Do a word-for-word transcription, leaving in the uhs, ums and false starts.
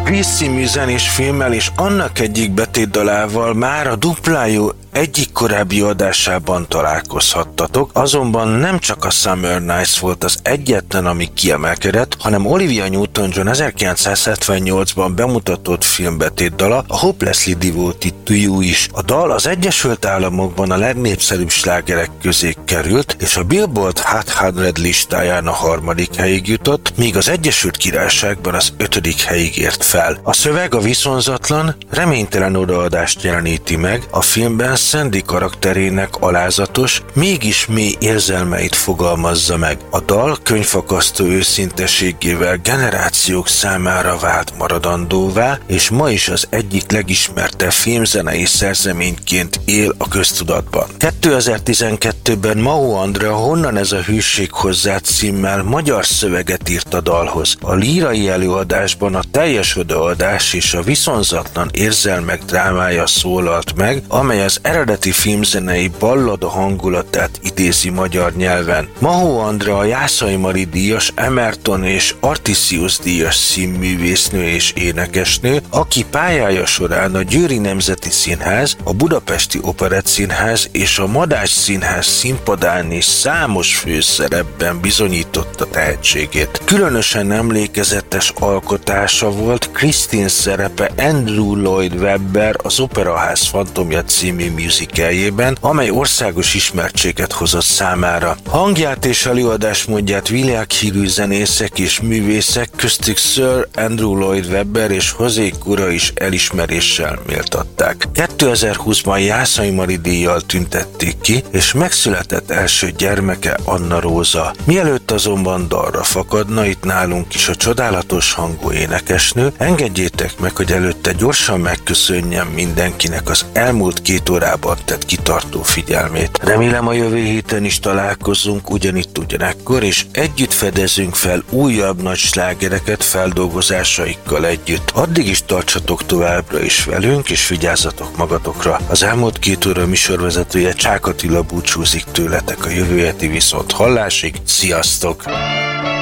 Grease című zenés filmmel és annak egyik betétdalával már a Duplájó egyik korábbi adásában találkozhattatok, azonban nem csak a Summer Nights volt az egyetlen, ami kiemelkedett, hanem Olivia Newton-John ezerkilencszázhetvennyolcban bemutatott filmbetétdala, a Hopelessly Devoted to You is. A dal az Egyesült Államokban a legnépszerűbb slágerek közé került, és a Billboard Hot száz listáján a harmadik helyig jutott, míg az Egyesült Királyságban az ötödik helyig ért fel. A szöveg a viszonzatlan, reménytelen odaadást jeleníti meg, a filmben Sandy karakterének alázatos, mégis mély érzelmeit fogalmazza meg. A dal könyvfakasztó őszinteségével generációk számára vált maradandóvá, és ma is az egyik legismertebb filmzenei szerzeményként él a köztudatban. kétezer-tizenkettőben Mahó Andrea Honnan ez a hűség hozzá címmel magyar szöveget írt a dalhoz. A lírai előadásban a teljes odaadás és a viszonzatlan érzelmek drámája szólalt meg, amely az eredeti filmzenei ballada hangulatát idézi magyar nyelven. Mahó Andrea a Jászai Mari díjas, Emerton és Artisius díjas színművésznő és énekesnő, aki pályája során a Győri Nemzeti Színház, a Budapesti Operettszínház és a Madách Színház színpadán is számos főszerepben bizonyította tehetségét. Különösen emlékezetes alkotása volt Christine szerepe Andrew Lloyd Webber az Operaház fantomja című musicaljében, amely országos ismertséget hozott számára. Hangját és előadásmódját világhírű zenészek és művészek, köztük Sir Andrew Lloyd Webber és José Cura is elismeréssel méltatták. kétezer-húszban Jászai Mari díjjal tüntették ki, és megszületett első gyermeke Anna Róza. Mielőtt azonban dalra fakadna itt nálunk is a csodálatos hangú énekesnő, engedjétek meg, hogy előtte gyorsan megköszönjem mindenkinek az elmúlt két órában tett kitartó figyelmét. Remélem a jövő héten is találkozunk ugyanitt ugyanekkor, és együtt fedezünk fel újabb nagy slágereket feldolgozásaikkal együtt. Addig is tartsatok továbbra is velünk, és vigyázzatok magatokra. Az elmúlt két óra műsorvezetője Csák Attila búcsúzik tőletek a jövő heti viszont hallásig. Sziasztok!